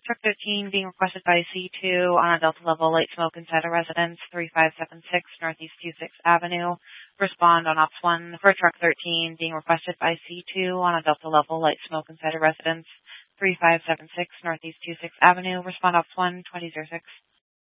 Truck 13 being requested by C2 on a Delta level, light smoke inside a residence, 3576 Northeast 26th Avenue. Respond on Ops 1 for Truck 13 being requested by C2 on a Delta level, light smoke inside a residence, 3576 Northeast 26th Avenue. Respond Ops 1 2006.